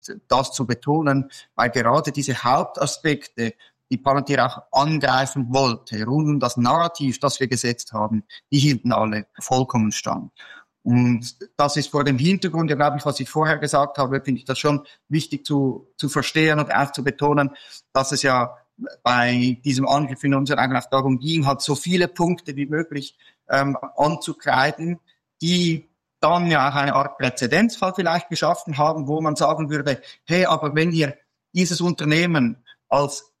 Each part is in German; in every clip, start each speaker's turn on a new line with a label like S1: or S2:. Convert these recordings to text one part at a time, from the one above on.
S1: das zu betonen, weil gerade diese Hauptaspekte, die Palantir auch angreifen wollte, rund um das Narrativ, das wir gesetzt haben, die hielten alle vollkommen stand. Und das ist vor dem Hintergrund, ja, glaube ich, was ich vorher gesagt habe, finde ich das schon wichtig zu verstehen und auch zu betonen, dass es ja bei diesem Angriff in unseren Augen auch darum ging, halt so viele Punkte wie möglich anzukreiden, die dann ja auch eine Art Präzedenzfall vielleicht geschaffen haben, wo man sagen würde, hey, aber wenn ihr dieses Unternehmen als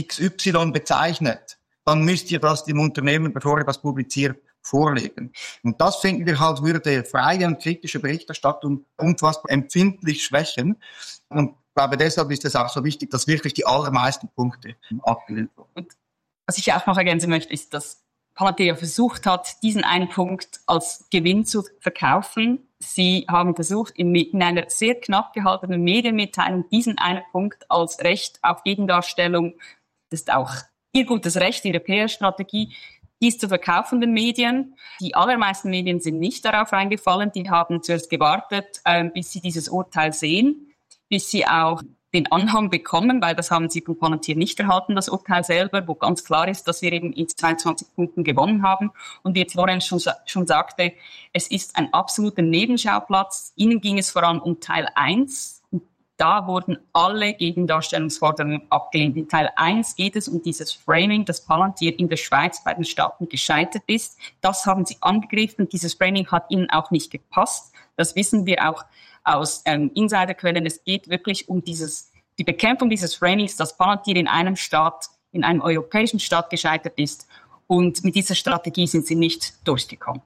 S1: XY bezeichnet, dann müsst ihr das dem Unternehmen, bevor ihr das publiziert, vorlegen. Und das finden wir halt, würde freie und kritische Berichterstattung unfassbar empfindlich schwächen. Und ich glaube, deshalb ist es auch so wichtig, dass wirklich die allermeisten Punkte abgelehnt wurden. Und
S2: was ich auch noch ergänzen möchte, ist, dass Palantir versucht hat, diesen einen Punkt als Gewinn zu verkaufen. Sie haben versucht, in einer sehr knapp gehaltenen Medienmitteilung diesen einen Punkt als Recht auf Gegendarstellung, das ist auch ihr gutes Recht, ihre PR-Strategie, dies zu verkaufen den Medien. Die allermeisten Medien sind nicht darauf reingefallen. Die haben zuerst gewartet, bis sie dieses Urteil sehen, bis sie auch den Anhang bekommen, weil das haben sie von Palantir nicht erhalten, das Urteil selber, wo ganz klar ist, dass wir eben in 22 Punkten gewonnen haben. Und wie jetzt Lorenz schon sagte, es ist ein absoluter Nebenschauplatz. Ihnen ging es vor allem um Teil 1. Und da wurden alle Gegendarstellungsforderungen abgelehnt. In Teil 1 geht es um dieses Framing, das Palantir in der Schweiz bei den Staaten gescheitert ist. Das haben sie angegriffen. Dieses Framing hat ihnen auch nicht gepasst. Das wissen wir auch aus Insiderquellen. Es geht wirklich um die Bekämpfung dieses Framings, dass Palantir in einem europäischen Staat gescheitert ist. Und mit dieser Strategie sind sie nicht durchgekommen.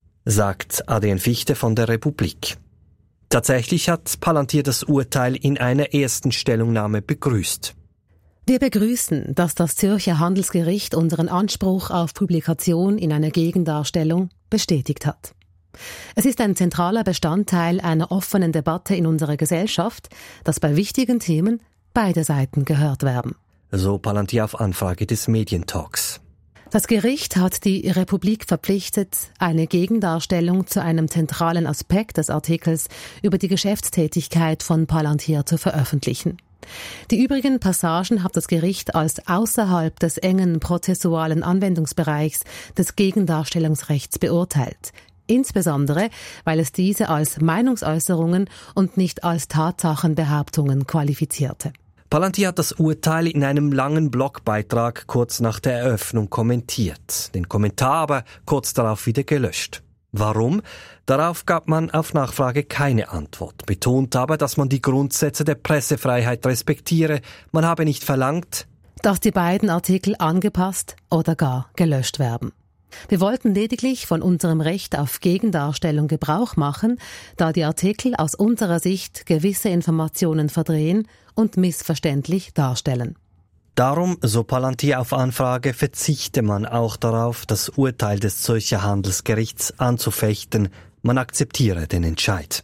S3: Sagt Adrian Fichte von der Republik. Tatsächlich hat Palantir das Urteil in einer ersten Stellungnahme begrüßt.
S4: Wir begrüßen, dass das Zürcher Handelsgericht unseren Anspruch auf Publikation in einer Gegendarstellung bestätigt hat. Es ist ein zentraler Bestandteil einer offenen Debatte in unserer Gesellschaft, dass bei wichtigen Themen beide Seiten gehört werden.
S3: So Palantir auf Anfrage des Medientalks.
S4: Das Gericht hat die Republik verpflichtet, eine Gegendarstellung zu einem zentralen Aspekt des Artikels über die Geschäftstätigkeit von Palantir zu veröffentlichen. Die übrigen Passagen hat das Gericht als außerhalb des engen prozessualen Anwendungsbereichs des Gegendarstellungsrechts beurteilt. Insbesondere, weil es diese als Meinungsäußerungen und nicht als Tatsachenbehauptungen qualifizierte.
S3: Palantir hat das Urteil in einem langen Blogbeitrag kurz nach der Eröffnung kommentiert. Den Kommentar aber kurz darauf wieder gelöscht. Warum? Darauf gab man auf Nachfrage keine Antwort, betont aber, dass man die Grundsätze der Pressefreiheit respektiere. Man habe nicht verlangt,
S4: dass die beiden Artikel angepasst oder gar gelöscht werden. Wir wollten lediglich von unserem Recht auf Gegendarstellung Gebrauch machen, da die Artikel aus unserer Sicht gewisse Informationen verdrehen und missverständlich darstellen.
S3: Darum, so Palantir auf Anfrage, verzichte man auch darauf, das Urteil des Zürcher Handelsgerichts anzufechten. Man akzeptiere den Entscheid.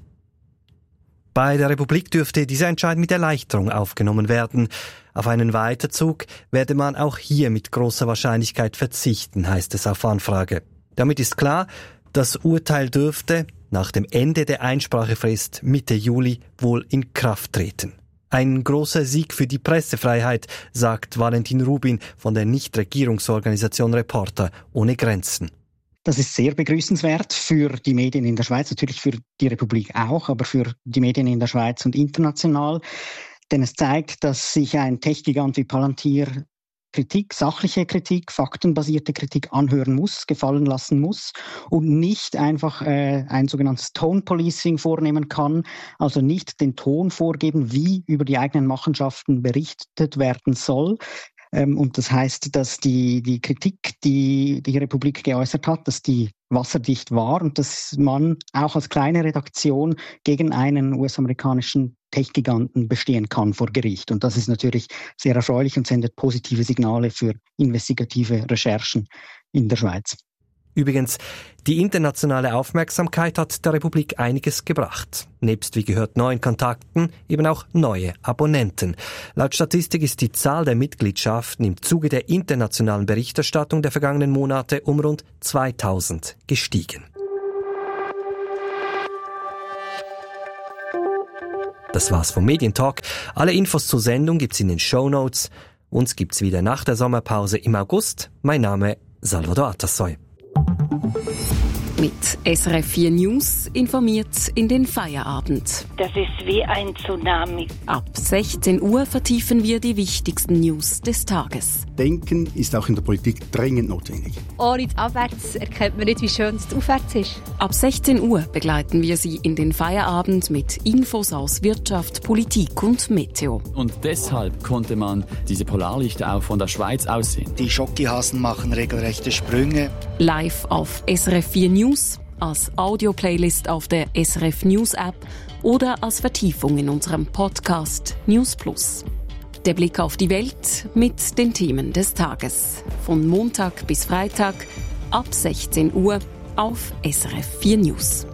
S3: Bei der Republik dürfte dieser Entscheid mit Erleichterung aufgenommen werden. Auf einen Weiterzug werde man auch hier mit großer Wahrscheinlichkeit verzichten, heißt es auf Anfrage. Damit ist klar, das Urteil dürfte nach dem Ende der Einsprachefrist Mitte Juli wohl in Kraft treten. Ein großer Sieg für die Pressefreiheit, sagt Valentin Rubin von der Nichtregierungsorganisation Reporter ohne Grenzen.
S5: Das ist sehr begrüßenswert für die Medien in der Schweiz, natürlich für die Republik auch, aber für die Medien in der Schweiz und international. Denn es zeigt, dass sich ein Tech-Gigant wie Palantir Kritik, sachliche Kritik, faktenbasierte Kritik anhören muss, gefallen lassen muss und nicht einfach ein sogenanntes Tone Policing vornehmen kann, also nicht den Ton vorgeben, wie über die eigenen Machenschaften berichtet werden soll. Und das heißt, dass die Kritik, die die Republik geäußert hat, dass die wasserdicht war und dass man auch als kleine Redaktion gegen einen US-amerikanischen Tech-Giganten bestehen kann vor Gericht. Und das ist natürlich sehr erfreulich und sendet positive Signale für investigative Recherchen in der Schweiz.
S3: Übrigens, die internationale Aufmerksamkeit hat der Republik einiges gebracht. Nebst wie gehört neuen Kontakten eben auch neue Abonnenten. Laut Statistik ist die Zahl der Mitgliedschaften im Zuge der internationalen Berichterstattung der vergangenen Monate um rund 2000 gestiegen. Das war's vom Medientalk. Alle Infos zur Sendung gibt's in den Shownotes. Uns gibt's wieder nach der Sommerpause im August. Mein Name Salvador Atassoy.
S6: Mit SRF 4 News informiert in den Feierabend.
S7: Das ist wie ein Tsunami.
S6: Ab 16 Uhr vertiefen wir die wichtigsten News des Tages.
S8: Denken ist auch in der Politik dringend notwendig.
S9: Ohne das Abwärts erkennt man nicht, wie schön das Aufwärts ist.
S6: Ab 16 Uhr begleiten wir Sie in den Feierabend mit Infos aus Wirtschaft, Politik und Meteo.
S10: Und deshalb konnte man diese Polarlichter auch von der Schweiz aus sehen.
S11: Die Schokihasen machen regelrechte Sprünge.
S6: Live auf SRF 4 News, als Audio-Playlist auf der SRF News App oder als Vertiefung in unserem Podcast News Plus. Der Blick auf die Welt mit den Themen des Tages. Von Montag bis Freitag ab 16 Uhr auf SRF 4 News.